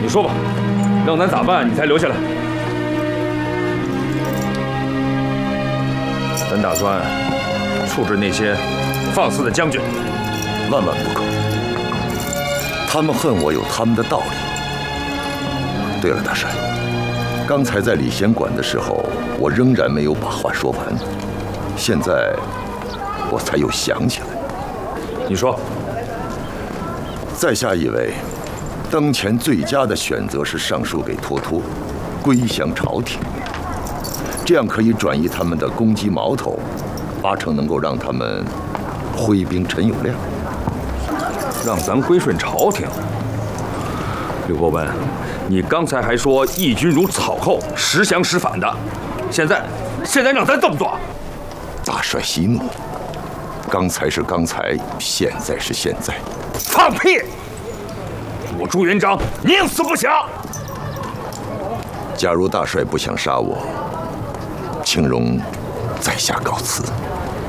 说吧，让咱咋办？你才留下来？咱打算处置那些放肆的将军。 万万不可！他们恨我有他们的道理。对了，大帅，刚才在礼贤馆的时候，我仍然没有把话说完，现在我才又想起来。 你说， 在下以为，当前最佳的选择是上书给脱脱，归降朝廷，这样可以转移他们的攻击矛头，8成能够让他们挥兵陈友谅。 让咱归顺朝廷。刘伯温，你刚才还说义军如草寇，时降时反的，现在让咱这么做？ 大帅息怒，刚才是刚才，现在是现在。 放屁！我朱元璋宁死不降。 假如大帅不想杀我，请容在下告辞。